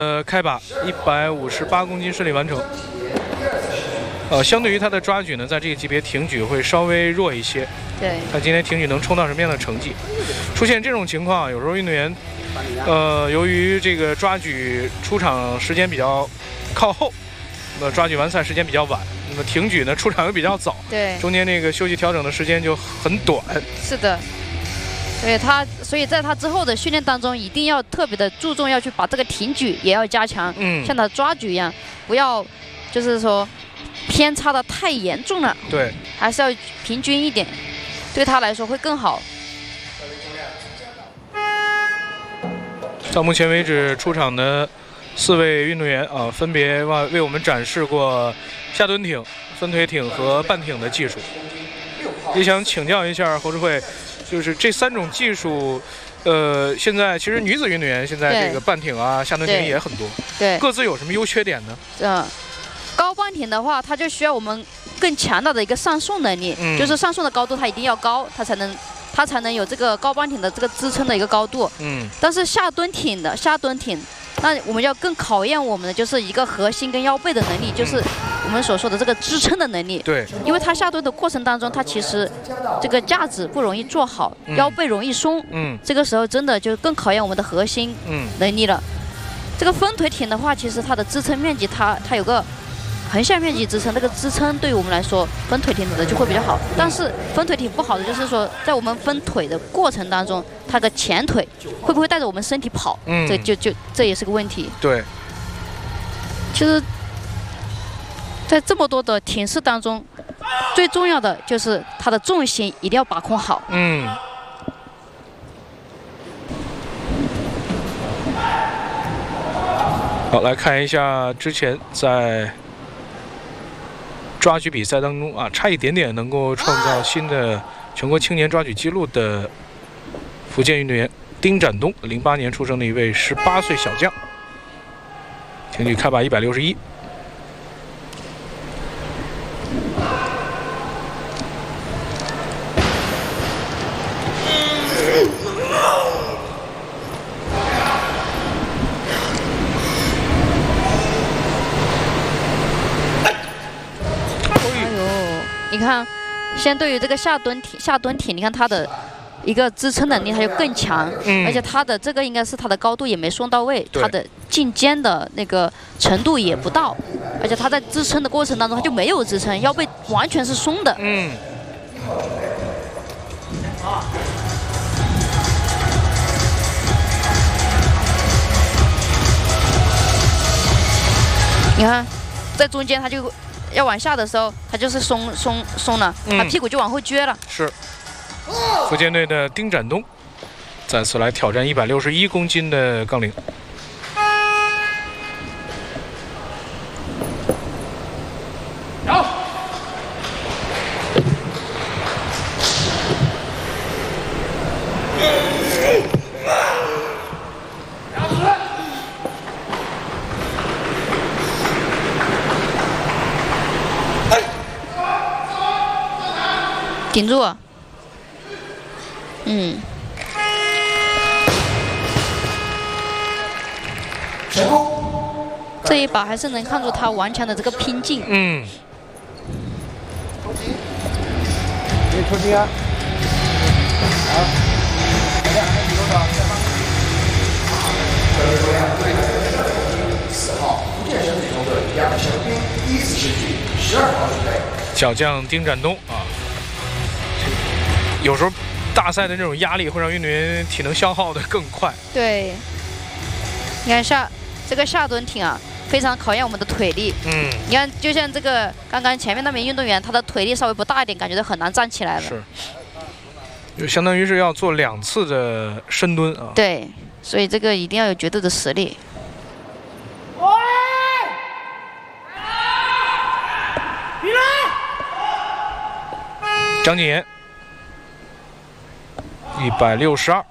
开把158公斤顺利完成。相对于他的抓举呢，在这个级别挺举会稍微弱一些。 对。 看今天挺举能冲到什么样的成绩？出现这种情况，有时候运动员，由于这个抓举出场时间比较靠后，那么抓举完赛时间比较晚，那么挺举呢出场又比较早， 对， 中间那个休息调整的时间就很短。 是的。所以在他之后的训练当中，一定要特别的注重，要去把这个挺举也要加强，像他抓举一样，不要就是说偏差的太严重了， 对， 还是要平均一点，对他来说会更好。 到目前为止出场的4位运动员啊，分别为我们展示过下蹲挺、分腿挺和半挺的技术。也想请教一下侯志慧，就是这3种技术，现在其实女子运动员现在这个半挺啊、下蹲挺也很多， 对， 各自有什么优缺点呢？ 高半挺的话，它就需要我们更强大的一个上送能力，就是上送的高度它一定要高，它才能有这个高半挺的这个支撑的一个高度。但是下蹲挺，那我们要更考验我们的就是一个核心跟腰背的能力，就是我们所说的这个支撑的能力。 对， 因为它下蹲的过程当中，它其实这个架子不容易做好，腰背容易松。这个时候真的就更考验我们的核心能力了。这个分腿挺的话，其实它的支撑面积它有个横向面积支撑，这个支撑对于我们来说，分腿挺的就会比较好。但是分腿挺不好的就是说，在我们分腿的过程当中，它的前腿会不会带着我们身体跑？这也是个问题。对。其实，在这么多的挺式当中，最重要的就是它的重心一定要把控好。 好，来看一下之前在抓举比赛当中啊，差一点点能够创造新的全国青年抓举纪录的福建运动员丁展东，08年出生的一位18岁小将，挺举开把161。 你看，相对于这个下蹲挺，你看它的一个支撑能力它就更强，而且它的这个应该是它的高度也没送到位，它的进肩的那个程度也不到，而且它在支撑的过程当中它就没有支撑，腰背完全是松的。你看，在中间它就要往下的时候，它就是松了，它屁股就往后撅了。 是。福建队的丁展东再次来挑战161公斤的杠铃。 顶住。这一把还是能看出他顽强的这个拼劲。 出击啊！好，大家还有多少？ 小将丁展东啊，有时候大赛的这种压力会让运动员体能消耗的更快。 对，你看这个下蹲挺啊，非常考验我们的腿力。你看，就像这个刚刚前面那名运动员，他的腿力稍微不大一点，感觉都很难站起来了。 是，就相当于是要做2次的深蹲啊。 对，所以这个一定要有绝对的实力。 张敬言162。